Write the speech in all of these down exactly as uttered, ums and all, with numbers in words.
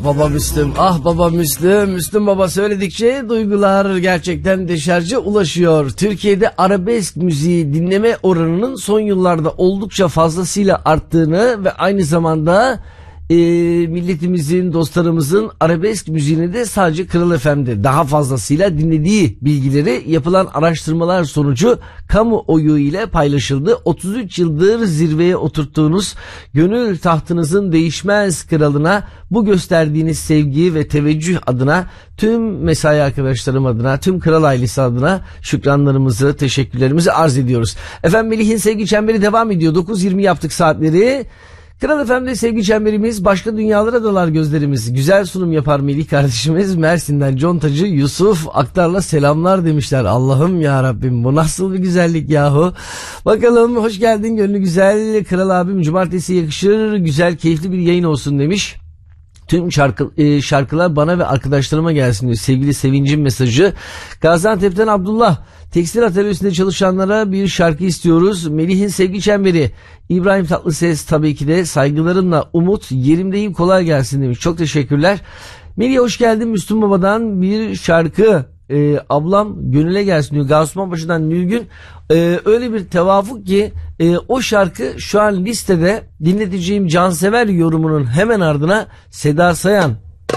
Ah baba Müslüm, ah baba Müslüm. Müslüm baba söyledikçe duygular gerçekten deşarja ulaşıyor. Türkiye'de arabesk müziği dinleme oranının son yıllarda oldukça fazlasıyla arttığını ve aynı zamanda e, milletimizin, dostlarımızın arabesk müziğini de sadece Kral F M'de daha fazlasıyla dinlediği bilgileri yapılan araştırmalar sonucu kamuoyu ile paylaşıldı. otuz üç yıldır zirveye oturttuğunuz gönül tahtınızın değişmez kralına bu gösterdiğiniz sevgi ve teveccüh adına tüm mesai arkadaşlarım adına, tüm kral ailesi adına şükranlarımızı, teşekkürlerimizi arz ediyoruz. Efendim Melih'in Sevgi Çemberi devam ediyor. dokuz yirmi yaptık saatleri. Kral F M'de Sevgi Çemberimiz, başka dünyalara dalar gözlerimiz. Güzel sunum yapar Melih kardeşimiz. Mersin'den Contacı Yusuf Aktar'la selamlar demişler. Allah'ım ya Rabbim, bu nasıl bir güzellik yahu. Bakalım, hoş geldin gönlü güzel kral abim, cumartesi yakışır, güzel keyifli bir yayın olsun demiş. Tüm şarkı, e, şarkılar bana ve arkadaşlarıma gelsin diyor. Sevgili Sevincim mesajı. Gaziantep'ten Abdullah. Tekstil atölyesinde çalışanlara bir şarkı istiyoruz. Melih'in Sevgi Çemberi. İbrahim Tatlıses tabii ki de saygılarımla Umut. Yerimdeyim, kolay gelsin demiş. Çok teşekkürler. Melih hoş geldin. Müslüm Baba'dan bir şarkı. Ee, ablam gönüle gelsin diyor. Gaussmanbaşı'dan Nilgün. Ee, öyle bir tevafuk ki e, o şarkı şu an listede. Dinleteceğim Cansever yorumunun hemen ardına Seda Sayan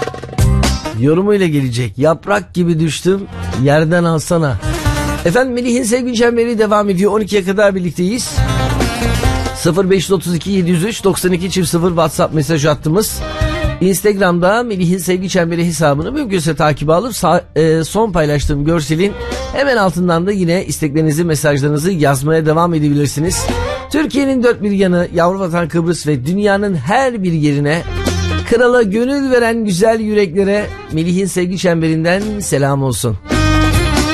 yorumuyla gelecek. Yaprak gibi düştüm yerden alsana. Efendim Melih'in Sevgi Çemberi devam ediyor. on ikiye kadar birlikteyiz. sıfır beş otuz iki yedi yüz üç doksan iki çift sıfır WhatsApp mesaj attığımız. Instagram'da Melih'in Sevgi Çemberi hesabını mümkünse takip alıp e, son paylaştığım görselin hemen altından da yine isteklerinizi, mesajlarınızı yazmaya devam edebilirsiniz. Türkiye'nin dört bir yanı, yavru vatan Kıbrıs ve dünyanın her bir yerine krala gönül veren güzel yüreklere Melih'in Sevgi Çemberinden selam olsun.